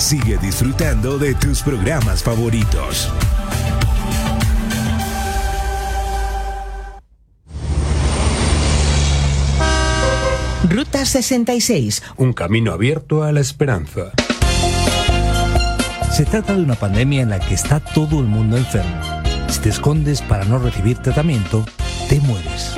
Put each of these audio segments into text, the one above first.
Sigue disfrutando de tus programas favoritos. Ruta 66. Un camino abierto a la esperanza. Se trata de una pandemia en la que está todo el mundo enfermo. Si te escondes para no recibir tratamiento, te mueres.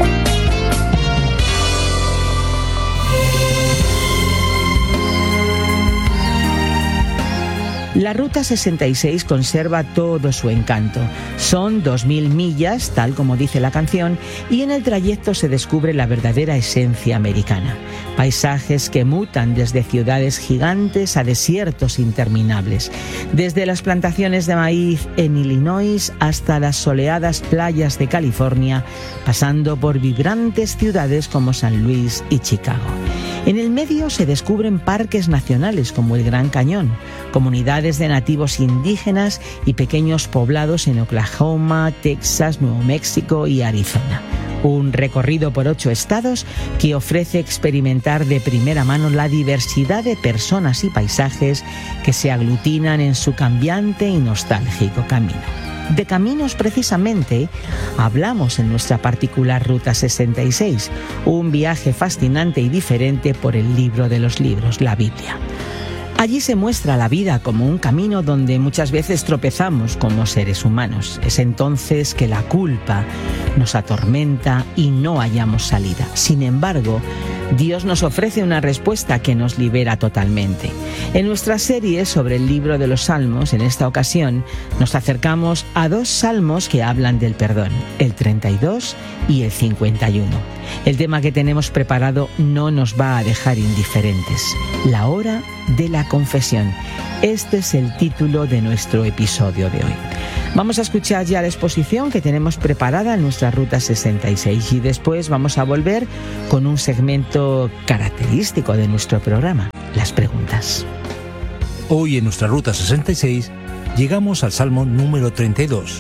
La Ruta 66 conserva todo su encanto. Son 2000 millas, tal como dice la canción, y en el trayecto se descubre la verdadera esencia americana. Paisajes que mutan desde ciudades gigantes a desiertos interminables. Desde las plantaciones de maíz en Illinois hasta las soleadas playas de California, pasando por vibrantes ciudades como San Luis y Chicago. En el medio se descubren parques nacionales como el Gran Cañón, comunidades de nativos indígenas y pequeños poblados en Oklahoma, Texas, Nuevo México y Arizona. Un recorrido por 8 estados que ofrece experimentar de primera mano la diversidad de personas y paisajes que se aglutinan en su cambiante y nostálgico camino. De caminos, precisamente, hablamos en nuestra particular Ruta 66, un viaje fascinante y diferente por el libro de los libros, la Biblia. Allí se muestra la vida como un camino donde muchas veces tropezamos como seres humanos. Es entonces que la culpa nos atormenta y no hallamos salida. Sin embargo, Dios nos ofrece una respuesta que nos libera totalmente. En nuestra serie sobre el libro de los Salmos, en esta ocasión, nos acercamos a 2 salmos que hablan del perdón, el 32 y el 51. El tema que tenemos preparado no nos va a dejar indiferentes. La hora de la confesión. Este es el título de nuestro episodio de hoy. Vamos a escuchar ya la exposición que tenemos preparada en nuestra Ruta 66 y después vamos a volver con un segmento característico de nuestro programa, las preguntas. Hoy en nuestra Ruta 66 llegamos al Salmo número 32.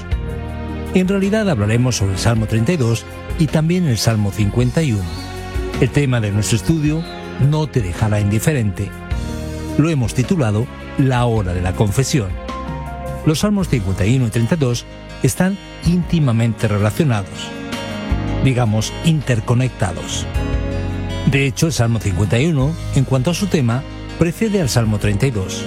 En realidad hablaremos sobre el Salmo 32 y también el Salmo 51. El tema de nuestro estudio no te dejará indiferente. Lo hemos titulado La hora de la confesión. Los Salmos 51 y 32 están íntimamente relacionados, digamos, interconectados. De hecho, el Salmo 51, en cuanto a su tema, precede al Salmo 32.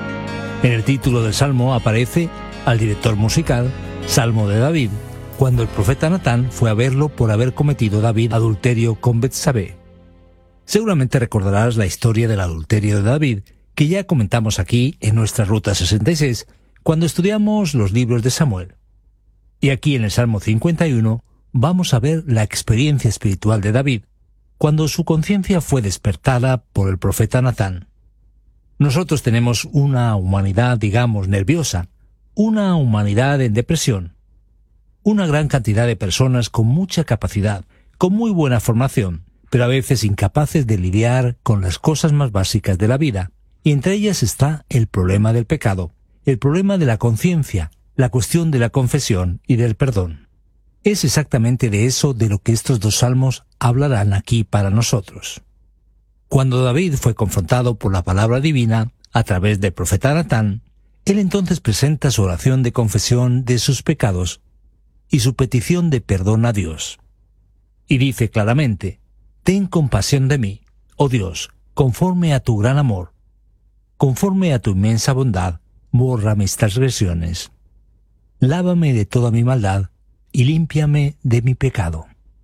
En el título del Salmo aparece al director musical, Salmo de David, cuando el profeta Natán fue a verlo por haber cometido David adulterio con Betsabé. Seguramente recordarás la historia del adulterio de David, que ya comentamos aquí en nuestra Ruta 66, cuando estudiamos los libros de Samuel. Y aquí en el Salmo 51 vamos a ver la experiencia espiritual de David, cuando su conciencia fue despertada por el profeta Natán. Nosotros tenemos una humanidad, digamos, nerviosa, una humanidad en depresión, una gran cantidad de personas con mucha capacidad, con muy buena formación, pero a veces incapaces de lidiar con las cosas más básicas de la vida, y entre ellas está el problema del pecado, el problema de la conciencia, la cuestión de la confesión y del perdón. Es exactamente de eso de lo que estos 2 salmos hablarán aquí para nosotros. Cuando David fue confrontado por la palabra divina a través del profeta Natán, él entonces presenta su oración de confesión de sus pecados y su petición de perdón a Dios. Y dice claramente: «Ten compasión de mí, oh Dios, conforme a tu gran amor, conforme a tu inmensa bondad, borra mis transgresiones. Lávame de toda mi maldad y límpiame de mi pecado.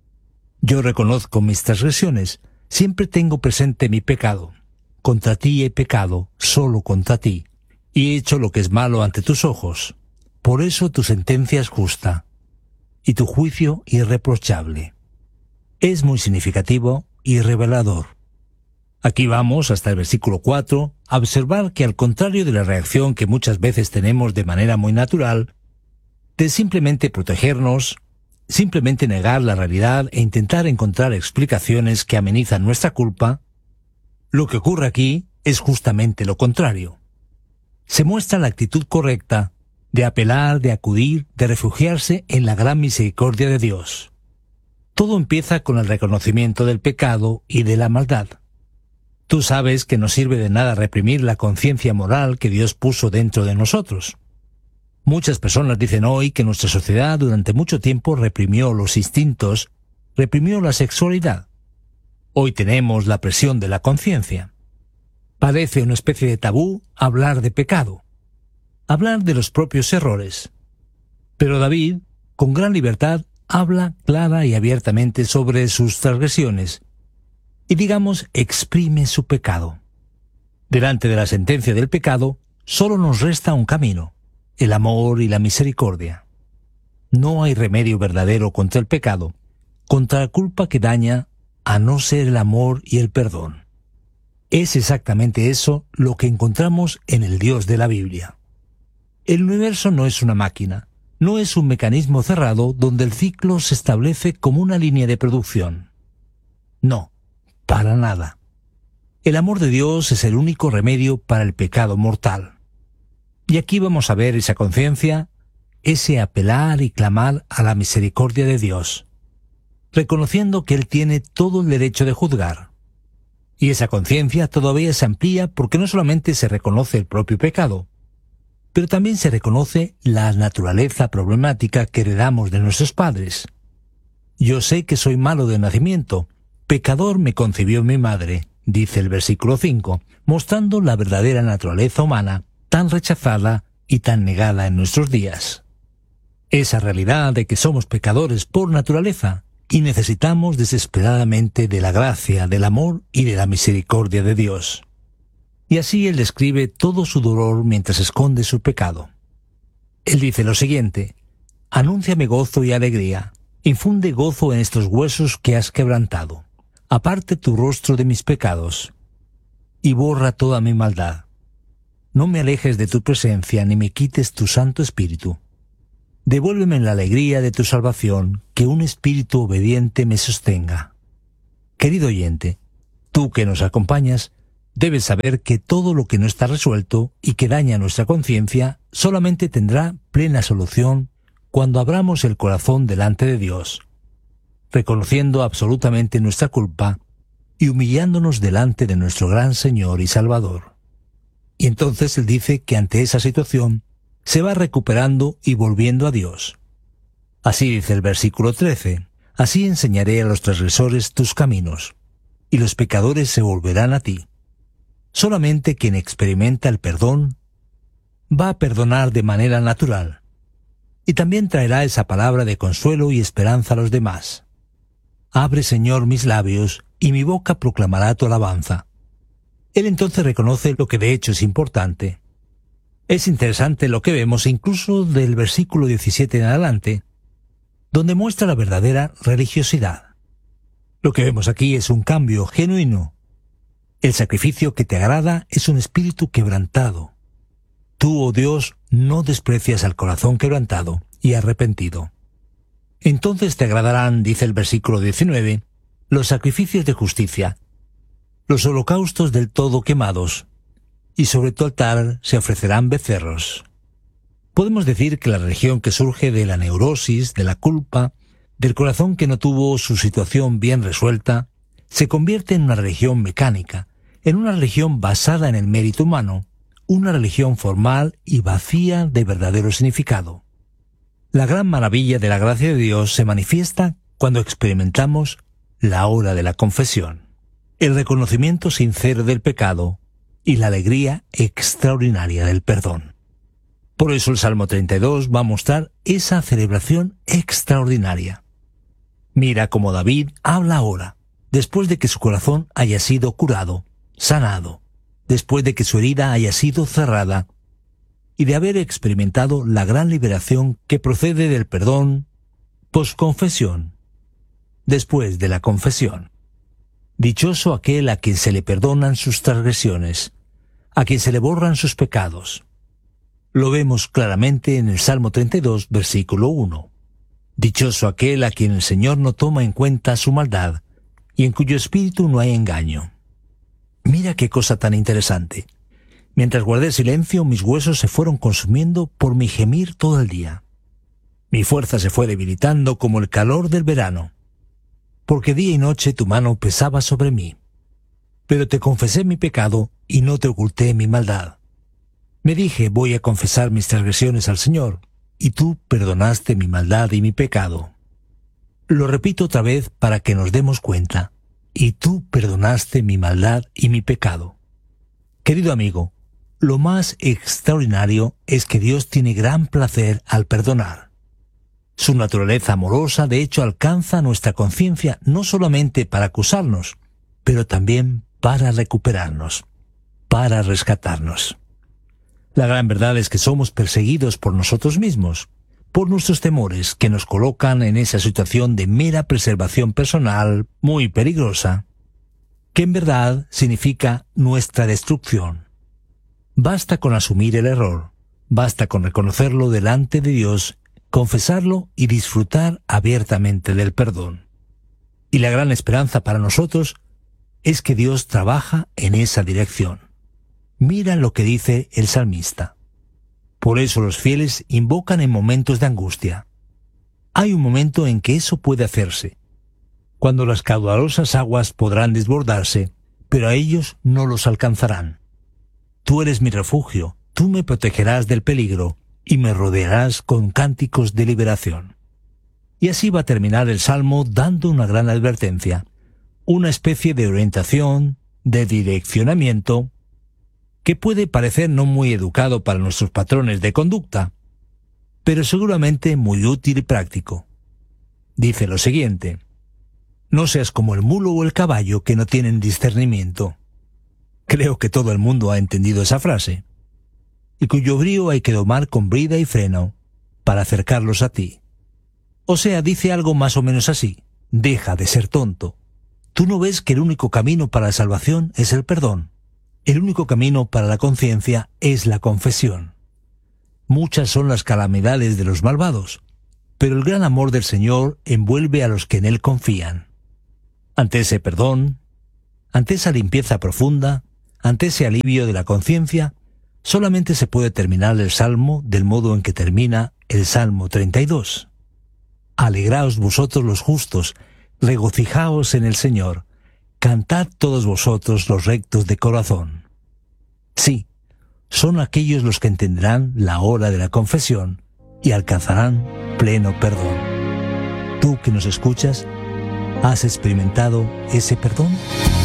Yo reconozco mis transgresiones, siempre tengo presente mi pecado. Contra ti he pecado, solo contra ti, y he hecho lo que es malo ante tus ojos. Por eso tu sentencia es justa, y tu juicio irreprochable». Es muy significativo y revelador. Aquí vamos hasta el versículo 4 a observar que, al contrario de la reacción que muchas veces tenemos de manera muy natural, de simplemente protegernos, simplemente negar la realidad e intentar encontrar explicaciones que amenizan nuestra culpa, lo que ocurre aquí es justamente lo contrario. Se muestra la actitud correcta de apelar, de acudir, de refugiarse en la gran misericordia de Dios. Todo empieza con el reconocimiento del pecado y de la maldad. Tú sabes que no sirve de nada reprimir la conciencia moral que Dios puso dentro de nosotros. Muchas personas dicen hoy que nuestra sociedad durante mucho tiempo reprimió los instintos, reprimió la sexualidad. Hoy tenemos la presión de la conciencia. Parece una especie de tabú hablar de pecado, hablar de los propios errores. Pero David, con gran libertad, habla clara y abiertamente sobre sus transgresiones y, digamos, exprime su pecado. Delante de la sentencia del pecado, solo nos resta un camino: el amor y la misericordia. No hay remedio verdadero contra el pecado, contra la culpa que daña, a no ser el amor y el perdón. Es exactamente eso lo que encontramos en el Dios de la Biblia. El universo no es una máquina, no es un mecanismo cerrado donde el ciclo se establece como una línea de producción. No, para nada. El amor de Dios es el único remedio para el pecado mortal. Y aquí vamos a ver esa conciencia, ese apelar y clamar a la misericordia de Dios, reconociendo que Él tiene todo el derecho de juzgar. Y esa conciencia todavía se amplía porque no solamente se reconoce el propio pecado, pero también se reconoce la naturaleza problemática que heredamos de nuestros padres. Yo sé que soy malo de nacimiento, pecador me concibió mi madre, dice el versículo 5, mostrando la verdadera naturaleza humana, tan rechazada y tan negada en nuestros días. Esa realidad de que somos pecadores por naturaleza y necesitamos desesperadamente de la gracia, del amor y de la misericordia de Dios. Y así Él describe todo su dolor mientras esconde su pecado. Él dice lo siguiente: «Anúnciame gozo y alegría, infunde gozo en estos huesos que has quebrantado. Aparte tu rostro de mis pecados, y borra toda mi maldad. No me alejes de tu presencia, ni me quites tu Santo Espíritu. Devuélveme la alegría de tu salvación, que un espíritu obediente me sostenga». Querido oyente, tú que nos acompañas, debes saber que todo lo que no está resuelto y que daña nuestra conciencia solamente tendrá plena solución cuando abramos el corazón delante de Dios, reconociendo absolutamente nuestra culpa y humillándonos delante de nuestro gran Señor y Salvador. Y entonces Él dice que ante esa situación se va recuperando y volviendo a Dios. Así dice el versículo 13, «Así enseñaré a los transgresores tus caminos, y los pecadores se volverán a ti». Solamente quien experimenta el perdón va a perdonar de manera natural, y también traerá esa palabra de consuelo y esperanza a los demás. «Abre, Señor, mis labios, y mi boca proclamará tu alabanza». Él entonces reconoce lo que de hecho es importante. Es interesante lo que vemos incluso del versículo 17 en adelante, donde muestra la verdadera religiosidad. Lo que vemos aquí es un cambio genuino. El sacrificio que te agrada es un espíritu quebrantado. Tú, oh Dios, no desprecias al corazón quebrantado y arrepentido. Entonces te agradarán, dice el versículo 19, los sacrificios de justicia, los holocaustos del todo quemados, y sobre tu altar se ofrecerán becerros. Podemos decir que la religión que surge de la neurosis, de la culpa, del corazón que no tuvo su situación bien resuelta, se convierte en una religión mecánica, en una religión basada en el mérito humano, una religión formal y vacía de verdadero significado. La gran maravilla de la gracia de Dios se manifiesta cuando experimentamos la hora de la confesión, el reconocimiento sincero del pecado y la alegría extraordinaria del perdón. Por eso el Salmo 32 va a mostrar esa celebración extraordinaria. Mira cómo David habla ahora, después de que su corazón haya sido curado, sanado, después de que su herida haya sido cerrada, y de haber experimentado la gran liberación que procede del perdón posconfesión, después de la confesión. Dichoso aquel a quien se le perdonan sus transgresiones, a quien se le borran sus pecados. Lo vemos claramente en el Salmo 32, versículo 1. Dichoso aquel a quien el Señor no toma en cuenta su maldad, y en cuyo espíritu no hay engaño. Mira qué cosa tan interesante. Mientras guardé silencio, mis huesos se fueron consumiendo por mi gemir todo el día. Mi fuerza se fue debilitando como el calor del verano, porque día y noche tu mano pesaba sobre mí. pero te confesé mi pecado y no te oculté mi maldad. Me dije, voy a confesar mis transgresiones al Señor, y tú perdonaste mi maldad y mi pecado. Lo repito otra vez para que nos demos cuenta. Y tú perdonaste mi maldad y mi pecado. Querido amigo, lo más extraordinario es que Dios tiene gran placer al perdonar. Su naturaleza amorosa, de hecho, alcanza nuestra conciencia no solamente para acusarnos, pero también para recuperarnos, para rescatarnos. La gran verdad es que somos perseguidos por nosotros mismos, por nuestros temores que nos colocan en esa situación de mera preservación personal muy peligrosa, que en verdad significa nuestra destrucción. Basta con asumir el error, basta con reconocerlo delante de Dios, confesarlo y disfrutar abiertamente del perdón. Y la gran esperanza para nosotros es que Dios trabaja en esa dirección. Mira lo que dice el salmista. Por eso los fieles invocan en momentos de angustia. Hay un momento en que eso puede hacerse, cuando las caudalosas aguas podrán desbordarse, pero a ellos no los alcanzarán. Tú eres mi refugio, tú me protegerás del peligro y me rodearás con cánticos de liberación. Y así va a terminar el Salmo dando una gran advertencia, una especie de orientación, de direccionamiento, que puede parecer no muy educado para nuestros patrones de conducta, pero seguramente muy útil y práctico. Dice lo siguiente: no seas como el mulo o el caballo que no tienen discernimiento. Creo que todo el mundo ha entendido esa frase, y cuyo brío hay que domar con brida y freno para acercarlos a ti. O sea, dice algo más o menos así: deja de ser tonto. ¿Tú no ves que el único camino para la salvación es el perdón? El único camino para la conciencia es la confesión. Muchas son las calamidades de los malvados, pero el gran amor del Señor envuelve a los que en Él confían. Ante ese perdón, ante esa limpieza profunda, ante ese alivio de la conciencia, solamente se puede terminar el Salmo del modo en que termina el Salmo 32. Alegraos vosotros los justos, regocijaos en el Señor. Cantad todos vosotros los rectos de corazón. Sí, son aquellos los que entenderán la hora de la confesión y alcanzarán pleno perdón. Tú que nos escuchas, ¿has experimentado ese perdón?